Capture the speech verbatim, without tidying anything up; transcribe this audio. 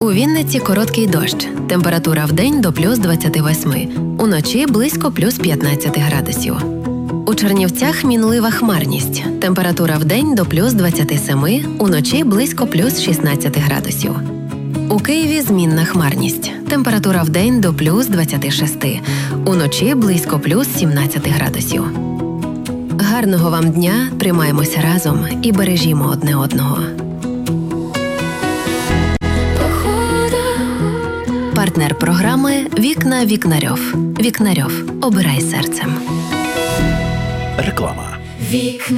У Вінниці короткий дощ. Температура вдень до плюс двадцяти восьми. Уночі близько плюс п'ятнадцяти градусів. У Чернівцях мінлива хмарність. Температура вдень до плюс двадцяти семи. Уночі близько плюс шістнадцяти градусів. У Києві змінна хмарність. Температура вдень до плюс двадцяти шести. Уночі близько плюс сімнадцяти градусів. Гарного вам дня, тримаємося разом і бережімо одне одного. Партнер програми «Вікна Вікнарьов». Вікнарьов. Обирай серцем. Реклама. Вікна